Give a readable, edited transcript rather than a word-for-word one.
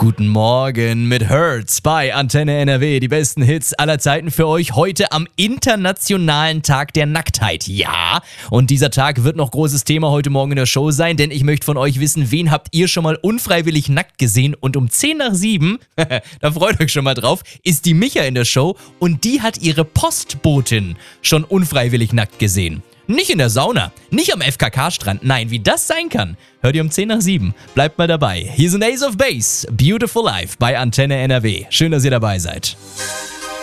Guten Morgen mit Hertz bei Antenne NRW. Die besten Hits aller Zeiten für euch heute am Internationalen Tag der Nacktheit. Ja, und dieser Tag wird noch großes Thema heute Morgen in der Show sein, denn ich möchte von euch wissen, wen habt ihr schon mal unfreiwillig nackt gesehen? Und um 10 nach 7, da freut euch schon mal drauf, ist die Micha in der Show und die hat ihre Postbotin schon unfreiwillig nackt gesehen. Nicht in der Sauna, nicht am FKK-Strand, nein, wie das sein kann, hört ihr um 10 nach 7. Bleibt mal dabei. Hier sind Ace of Base, Beautiful Life bei Antenne NRW. Schön, dass ihr dabei seid.